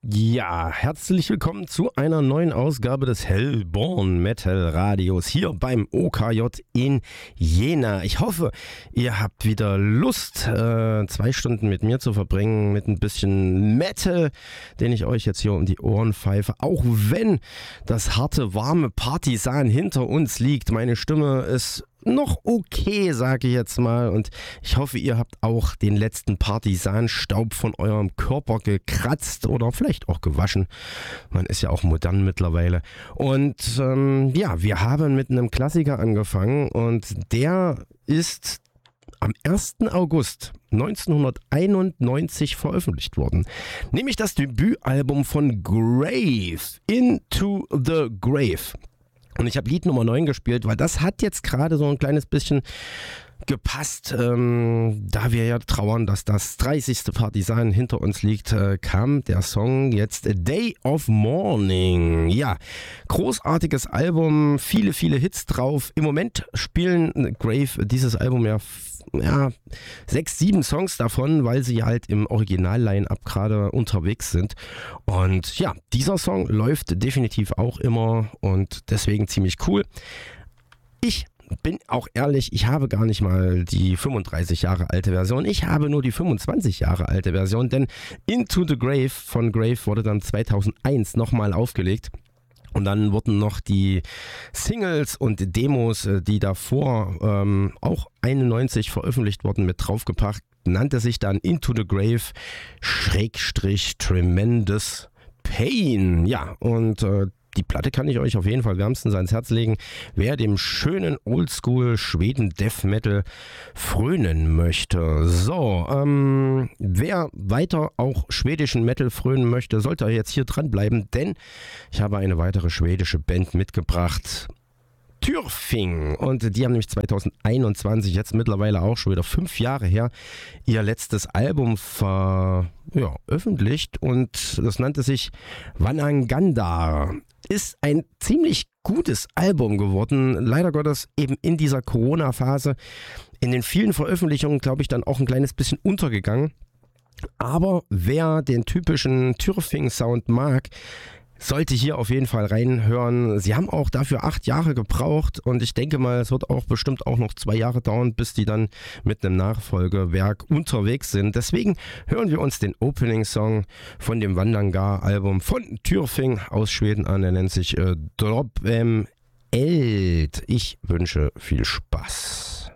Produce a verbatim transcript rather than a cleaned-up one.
Ja, herzlich willkommen zu einer neuen Ausgabe des Hellborn Metal Radios hier beim O K J in Jena. Ich hoffe, ihr habt wieder Lust, äh, zwei Stunden mit mir zu verbringen, mit ein bisschen Metal, den ich euch jetzt hier um die Ohren pfeife. Auch wenn das harte, warme Partisan hinter uns liegt, meine Stimme ist noch okay, sage ich jetzt mal, und ich hoffe, ihr habt auch den letzten Partisanstaub von eurem Körper gekratzt oder vielleicht auch gewaschen. Man ist ja auch modern mittlerweile. Und ähm, ja, wir haben mit einem Klassiker angefangen und der ist am ersten August neunzehnhunderteinundneunzig veröffentlicht worden. Nämlich das Debütalbum von Grave, Into the Grave. Und ich habe Lied Nummer neun gespielt, weil das hat jetzt gerade so ein kleines bisschen gepasst. Ähm, da wir ja trauern, dass das dreißigste Partisan hinter uns liegt, äh, kam der Song jetzt A Day of Mourning. Ja, großartiges Album, viele, viele Hits drauf. Im Moment spielen Grave dieses Album ja ja, sechs, sieben Songs davon, weil sie halt im Original-Line-Up gerade unterwegs sind. Und ja, dieser Song läuft definitiv auch immer und deswegen ziemlich cool. Ich bin auch ehrlich, ich habe gar nicht mal die fünfunddreißig Jahre alte Version, ich habe nur die fünfundzwanzig Jahre alte Version, denn Into the Grave von Grave wurde dann zweitausendeins nochmal aufgelegt. Und dann wurden noch die Singles und Demos, die davor ähm, auch einundneunzig veröffentlicht wurden, mit draufgepackt. Nannte sich dann Into the Grave Schrägstrich Tremendous Pain. Ja, und äh, die Platte kann ich euch auf jeden Fall wärmstens ans Herz legen. Wer dem schönen Oldschool Schweden Death Metal frönen möchte. So, ähm, wer weiter auch schwedischen Metal frönen möchte, sollte jetzt hier dranbleiben, denn ich habe eine weitere schwedische Band mitgebracht. Tyrfing, und die haben nämlich zweitausendeinundzwanzig, jetzt mittlerweile auch schon wieder fünf Jahre her, ihr letztes Album veröffentlicht und das nannte sich Vanangandar. Ist ein ziemlich gutes Album geworden, leider Gottes eben in dieser Corona-Phase, in den vielen Veröffentlichungen, glaube ich, dann auch ein kleines bisschen untergegangen. Aber wer den typischen Tyrfing-Sound mag, sollte hier auf jeden Fall reinhören. Sie haben auch dafür acht Jahre gebraucht und ich denke mal, es wird auch bestimmt auch noch zwei Jahre dauern, bis die dann mit einem Nachfolgewerk unterwegs sind. Deswegen hören wir uns den Opening-Song von dem Vandangar-Album von Tyrfing aus Schweden an. Er nennt sich äh, Drop em Eld. Ich wünsche viel Spaß.